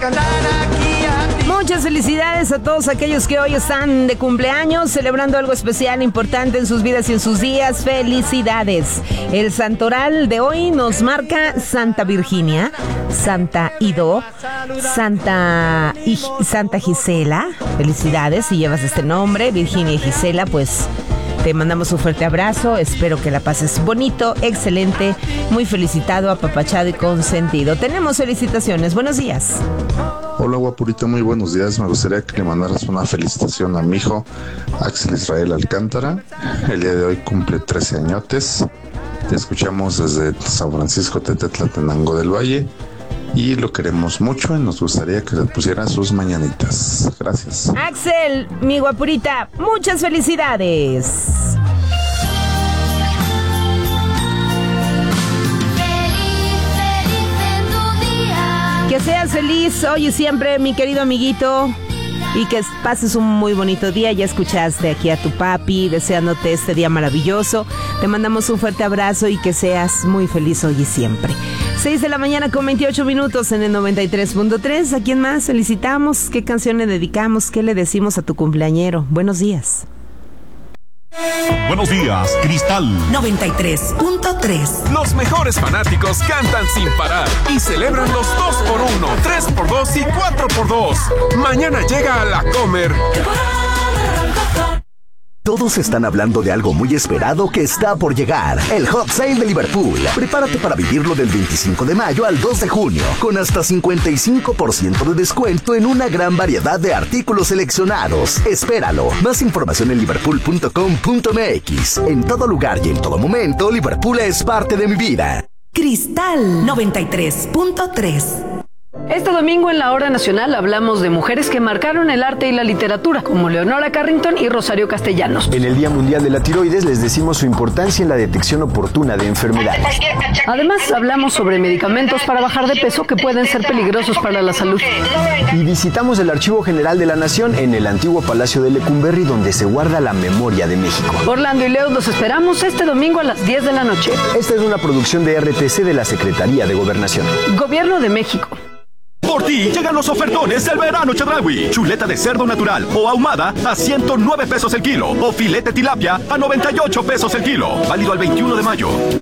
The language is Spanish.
Muchas felicidades a todos aquellos que hoy están de cumpleaños, celebrando algo especial, importante en sus vidas y en sus días. ¡Felicidades! El santoral de hoy nos marca Santa Virginia, Santa Ido, Santa Gisela. Felicidades si llevas este nombre, Virginia y Gisela, pues te mandamos un fuerte abrazo. Espero que la pases bonito, excelente, muy felicitado, apapachado y consentido. Tenemos felicitaciones. Buenos días. Hola guapurita, muy buenos días. Me gustaría que le mandaras una felicitación a mi hijo Axel Israel Alcántara. El día de hoy cumple 13 añotes. Te escuchamos desde San Francisco Tetetla, Tenango del Valle, y lo queremos mucho y nos gustaría que le pusiera sus mañanitas. Gracias. Axel, mi guapurita, muchas felicidades. Que seas feliz hoy y siempre, mi querido amiguito, y que pases un muy bonito día. Ya escuchaste aquí a tu papi deseándote este día maravilloso. Te mandamos un fuerte abrazo y que seas muy feliz hoy y siempre. 6 de la mañana con 28 minutos en el 93.3. ¿A quién más felicitamos? ¿Qué canción le dedicamos? ¿Qué le decimos a tu cumpleañero? Buenos días. Buenos días, Cristal 93.3. Los mejores fanáticos cantan sin parar y celebran los 2x1, 3x2 y 4x2. Mañana llega a la Comer. Todos están hablando de algo muy esperado que está por llegar, el Hot Sale de Liverpool. Prepárate para vivirlo del 25 de mayo al 2 de junio, con hasta 55% de descuento en una gran variedad de artículos seleccionados. Espéralo. Más información en liverpool.com.mx. En todo lugar y en todo momento, Liverpool es parte de mi vida. Cristal 93.3. Este domingo en la Hora Nacional hablamos de mujeres que marcaron el arte y la literatura, como Leonora Carrington y Rosario Castellanos. En el Día Mundial de la Tiroides les decimos su importancia en la detección oportuna de enfermedades. Además, hablamos sobre medicamentos para bajar de peso que pueden ser peligrosos para la salud. Y visitamos el Archivo General de la Nación en el antiguo Palacio de Lecumberri, donde se guarda la memoria de México. Orlando y Leo los esperamos este domingo a las 10 de la noche. Esta es una producción de RTC de la Secretaría de Gobernación. Gobierno de México. Por ti llegan los ofertones del verano Chedraui. Chuleta de cerdo natural o ahumada a 109 pesos el kilo. O filete tilapia a 98 pesos el kilo. Válido al 21 de mayo.